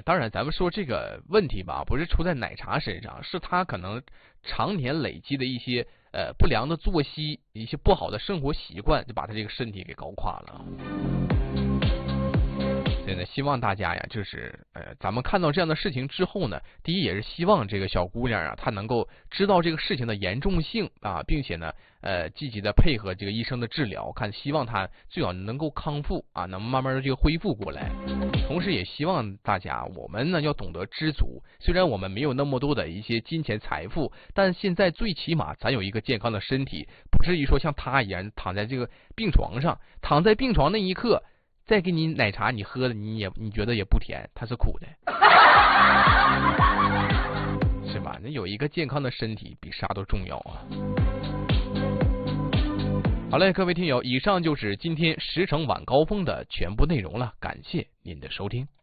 当然咱们说这个问题吧，不是出在奶茶身上，是他可能常年累积的一些不良的作息，一些不好的生活习惯，就把他这个身体给搞垮了。所以呢，希望大家呀，就是咱们看到这样的事情之后呢，第一也是希望这个小姑娘啊，她能够知道这个事情的严重性啊，并且呢，积极的配合这个医生的治疗，希望她最好能够康复啊，能慢慢的这个恢复过来。同时也希望大家，我们呢要懂得知足，虽然我们没有那么多的一些金钱财富，但现在最起码咱有一个健康的身体，不至于说像她一样躺在这个病床上，躺在病床那一刻。再给你奶茶，你喝的你觉得也不甜，它是苦的，是吧？那有一个健康的身体比啥都重要啊！好嘞，各位听友，以上就是今天10城晚高峰的全部内容了，感谢您的收听。